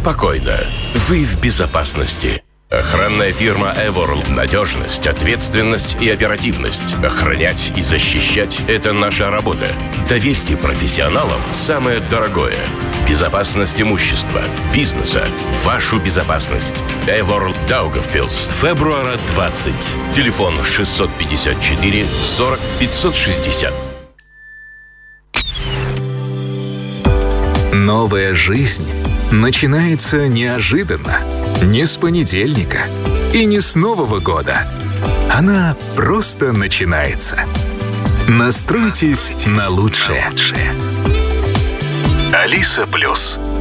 Спокойно. Вы в безопасности. Охранная фирма Эворл. Надежность, ответственность и оперативность. Охранять и защищать – это наша работа. Доверьте профессионалам самое дорогое. Безопасность имущества, бизнеса, вашу безопасность. Эворл Даугавпилс. Фебруара 20. Телефон 654 40 560. Новая жизнь начинается неожиданно. Не с понедельника и не с Нового года. Она просто начинается. Настройтесь на лучшее. Алиса Плюс.